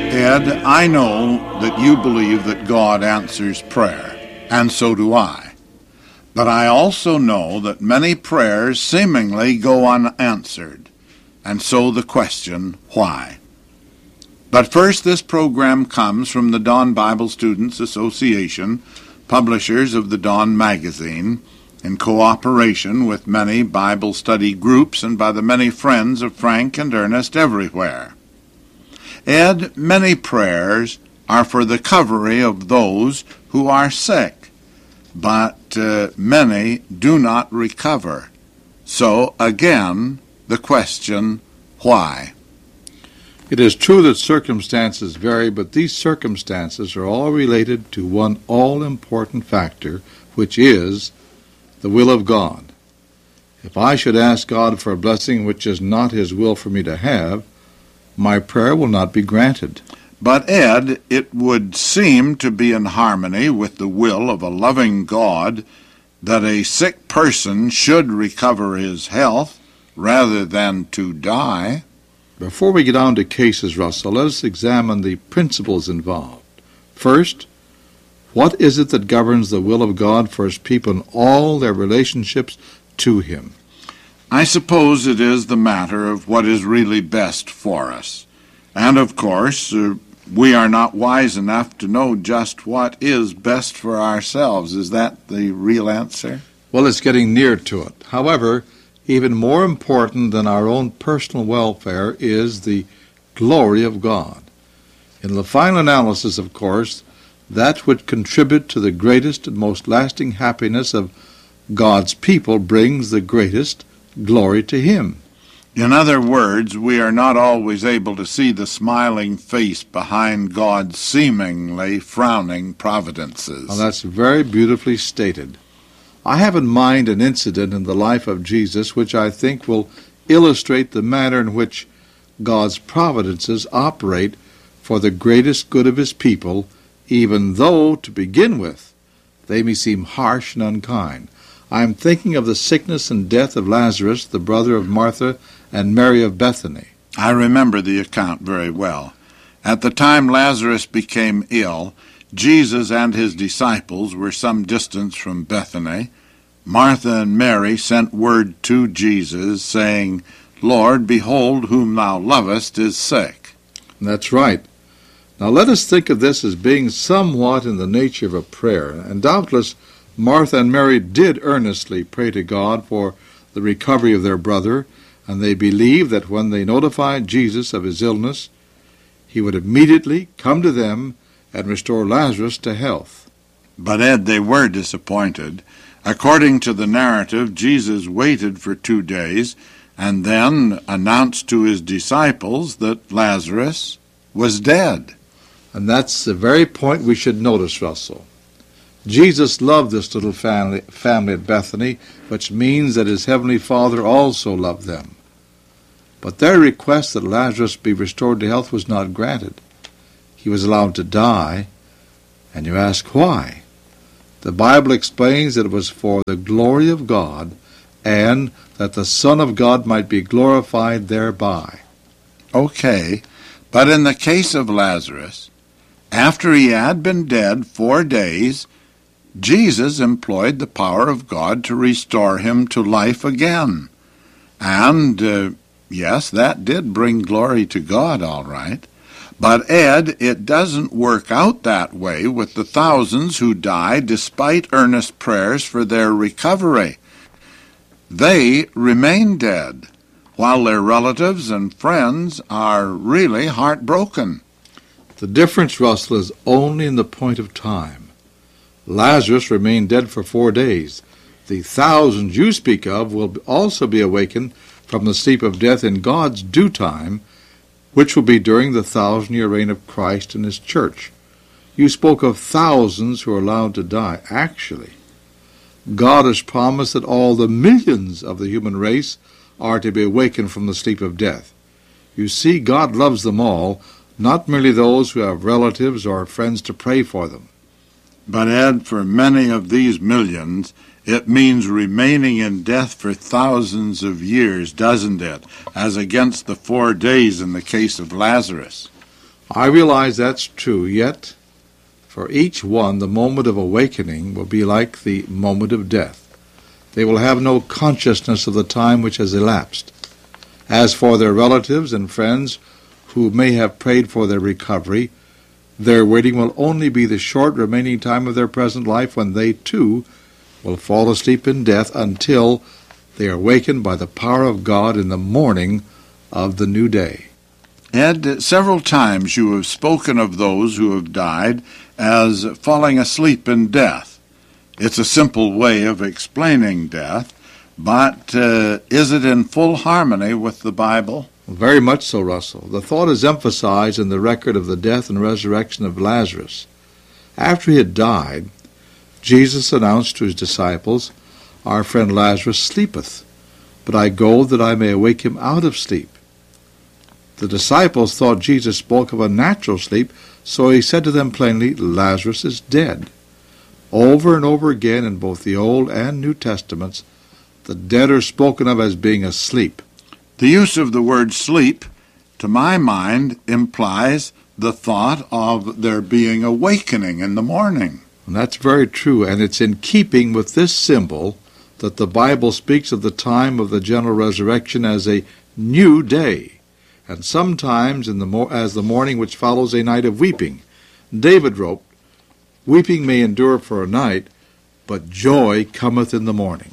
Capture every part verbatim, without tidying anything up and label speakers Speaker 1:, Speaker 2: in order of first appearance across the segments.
Speaker 1: Ed, I know that you believe that God answers prayer, and so do I. But I also know that many prayers seemingly go unanswered, and so the question, why? But first, this program comes from the Dawn Bible Students Association, publishers of the Dawn magazine, in cooperation with many Bible study groups and by the many friends of Frank and Ernest everywhere. Ed, many prayers are for the covering of those who are sick, but uh, many do not recover. So, again, the question, why?
Speaker 2: It is true that circumstances vary, but these circumstances are all related to one all-important factor, which is the will of God. If I should ask God for a blessing which is not His will for me to have, my prayer will not be granted.
Speaker 1: But, Ed, it would seem to be in harmony with the will of a loving God that a sick person should recover his health rather than to die.
Speaker 2: Before we get on to cases, Russell, let us examine the principles involved. First, what is it that governs the will of God for His people in all their relationships to Him?
Speaker 1: I suppose it is the matter of what is really best for us. And, of course, uh, we are not wise enough to know just what is best for ourselves. Is that the real answer?
Speaker 2: Well, it's getting near to it. However, even more important than our own personal welfare is the glory of God. In the final analysis, of course, that which contributes to the greatest and most lasting happiness of God's people brings the greatest glory to Him.
Speaker 1: In other words, we are not always able to see the smiling face behind God's seemingly frowning providences.
Speaker 2: Well, that's very beautifully stated. I have in mind an incident in the life of Jesus which I think will illustrate the manner in which God's providences operate for the greatest good of His people, even though, to begin with, they may seem harsh and unkind. I am thinking of the sickness and death of Lazarus, the brother of Martha and Mary of Bethany.
Speaker 1: I remember the account very well. At the time Lazarus became ill, Jesus and His disciples were some distance from Bethany. Martha and Mary sent word to Jesus, saying, "Lord, behold, whom thou lovest is sick."
Speaker 2: That's right. Now let us think of this as being somewhat in the nature of a prayer, and doubtless Martha and Mary did earnestly pray to God for the recovery of their brother, and they believed that when they notified Jesus of his illness, He would immediately come to them and restore Lazarus to health.
Speaker 1: But, Ed, they were disappointed. According to the narrative, Jesus waited for two days and then announced to His disciples that Lazarus was dead.
Speaker 2: And that's the very point we should notice, Russell. Jesus loved this little family, family at Bethany, which means that His Heavenly Father also loved them. But their request that Lazarus be restored to health was not granted. He was allowed to die, and you ask why? The Bible explains that it was for the glory of God, and that the Son of God might be glorified thereby.
Speaker 1: Okay, but in the case of Lazarus, after he had been dead four days, Jesus employed the power of God to restore him to life again. And, uh, yes, that did bring glory to God, all right. But, Ed, it doesn't work out that way with the thousands who die despite earnest prayers for their recovery. They remain dead, while their relatives and friends are really heartbroken.
Speaker 2: The difference, Russell, is only in the point of time. Lazarus remained dead for four days. The thousands you speak of will also be awakened from the sleep of death in God's due time, which will be during the thousand-year reign of Christ and His church. You spoke of thousands who are allowed to die. Actually, God has promised that all the millions of the human race are to be awakened from the sleep of death. You see, God loves them all, not merely those who have relatives or friends to pray for them.
Speaker 1: But, Ed, for many of these millions, it means remaining in death for thousands of years, doesn't it, as against the four days in the case of Lazarus?
Speaker 2: I realize that's true, yet for each one the moment of awakening will be like the moment of death. They will have no consciousness of the time which has elapsed. As for their relatives and friends who may have prayed for their recovery, their waiting will only be the short remaining time of their present life when they, too, will fall asleep in death until they are awakened by the power of God in the morning of the new day.
Speaker 1: Ed, several times you have spoken of those who have died as falling asleep in death. It's a simple way of explaining death, but uh, is it in full harmony with the Bible?
Speaker 2: Very much so, Russell. The thought is emphasized in the record of the death and resurrection of Lazarus. After he had died, Jesus announced to his disciples, "Our friend Lazarus sleepeth, but I go that I may awake him out of sleep." The disciples thought Jesus spoke of a natural sleep, so he said to them plainly, "Lazarus is dead." Over and over again in both the Old and New Testaments, the dead are spoken of as being asleep.
Speaker 1: The use of the word sleep, to my mind, implies the thought of there being awakening in the morning.
Speaker 2: And that's very true, and it's in keeping with this symbol that the Bible speaks of the time of the general resurrection as a new day, and sometimes in the mo- as the morning which follows a night of weeping. David wrote, "Weeping may endure for a night, but joy cometh in the morning."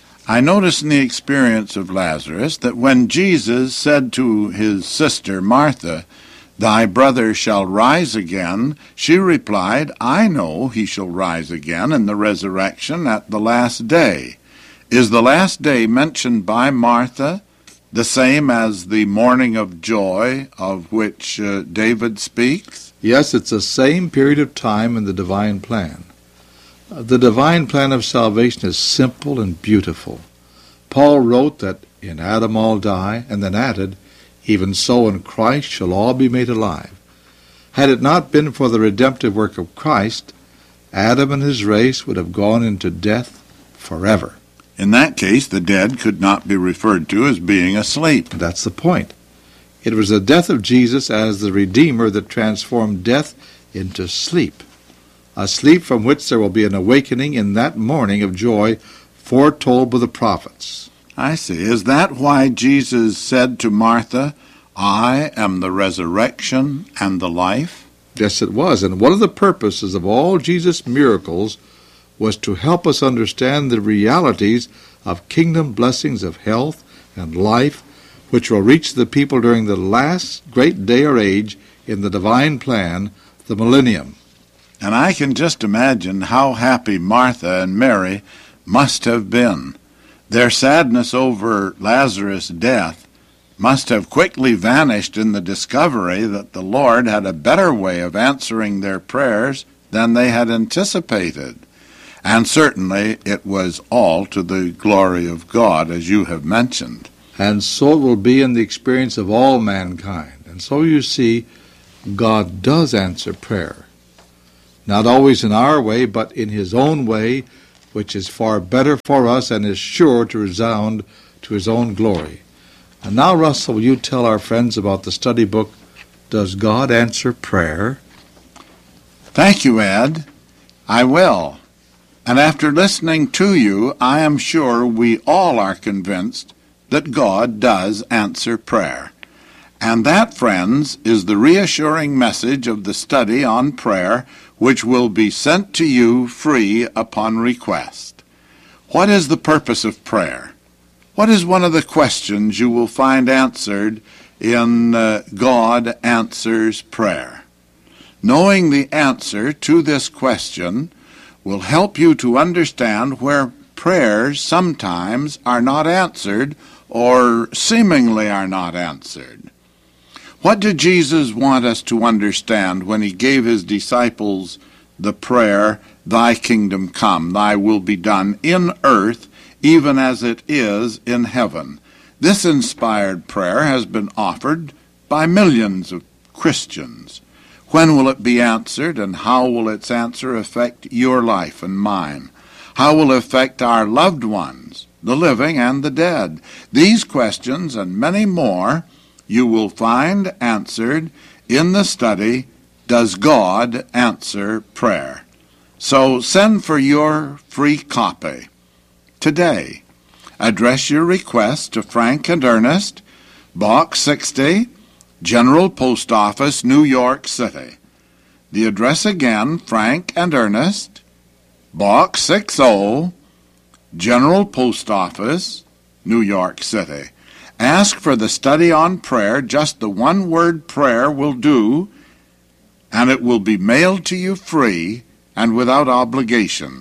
Speaker 1: I notice in the experience of Lazarus that when Jesus said to his sister Martha, "Thy brother shall rise again," she replied, "I know he shall rise again in the resurrection at the last day." Is the last day mentioned by Martha the same as the morning of joy of which uh, David speaks?
Speaker 2: Yes, it's the same period of time in the divine plan. The divine plan of salvation is simple and beautiful. Paul wrote that in Adam all die, and then added, "Even so in Christ shall all be made alive." Had it not been for the redemptive work of Christ, Adam and his race would have gone into death forever.
Speaker 1: In that case, the dead could not be referred to as being asleep.
Speaker 2: That's the point. It was the death of Jesus as the Redeemer that transformed death into sleep, a sleep from which there will be an awakening in that morning of joy foretold by the prophets.
Speaker 1: I see. Is that why Jesus said to Martha, "I am the resurrection and the life"?
Speaker 2: Yes, it was. And one of the purposes of all Jesus' miracles was to help us understand the realities of kingdom blessings of health and life, which will reach the people during the last great day or age in the divine plan, the millennium.
Speaker 1: And I can just imagine how happy Martha and Mary must have been. Their sadness over Lazarus' death must have quickly vanished in the discovery that the Lord had a better way of answering their prayers than they had anticipated. And certainly it was all to the glory of God, as you have mentioned.
Speaker 2: And so it will be in the experience of all mankind. And so you see, God does answer prayer. Not always in our way, but in his own way, which is far better for us and is sure to resound to his own glory. And now, Russell, will you tell our friends about the study book, Does God Answer Prayer?
Speaker 1: Thank you, Ed. I will. And after listening to you, I am sure we all are convinced that God does answer prayer. And that, friends, is the reassuring message of the study on prayer, which will be sent to you free upon request. What is the purpose of prayer? What is one of the questions you will find answered in uh, God Answers Prayer? Knowing the answer to this question will help you to understand where prayers sometimes are not answered or seemingly are not answered. What did Jesus want us to understand when he gave his disciples the prayer, "Thy kingdom come, thy will be done in earth, even as it is in heaven"? This inspired prayer has been offered by millions of Christians. When will it be answered, and how will its answer affect your life and mine? How will it affect our loved ones, the living and the dead? These questions and many more you will find answered in the study, Does God Answer Prayer? So send for your free copy today. Address your request to Frank and Ernest, Box sixty, General Post Office, New York City. The address again, Frank and Ernest, Box sixty, General Post Office, New York City. Ask for the study on prayer. Just the one word prayer will do, and it will be mailed to you free and without obligation.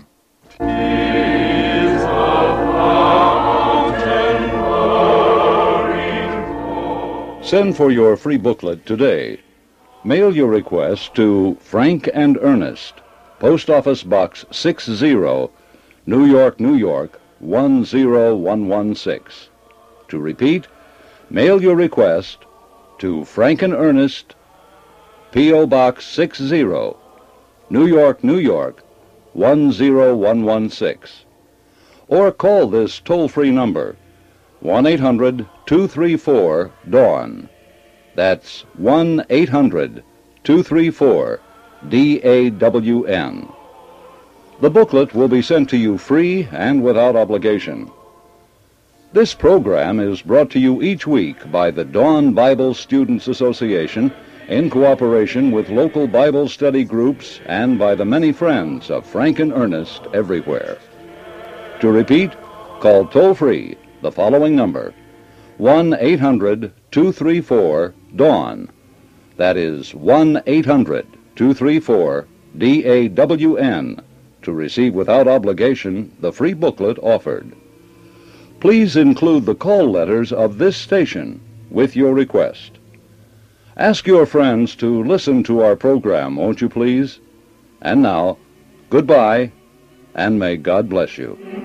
Speaker 3: Send for your free booklet today. Mail your request to Frank and Ernest, Post Office Box sixty, New York, New York, one zero one one six. To repeat, mail your request to Frank and Ernest, P O Box sixty, New York, New York, one zero one one six. Or call this toll-free number, one eight hundred two three four DAWN. That's one eight hundred two three four D A W N. The booklet will be sent to you free and without obligation. This program is brought to you each week by the Dawn Bible Students Association in cooperation with local Bible study groups and by the many friends of Frank and Ernest everywhere. To repeat, call toll-free the following number, one eight hundred two three four DAWN. That is one eight hundred two three four D A W N to receive without obligation the free booklet offered. Please include the call letters of this station with your request. Ask your friends to listen to our program, won't you please? And now, goodbye, and may God bless you.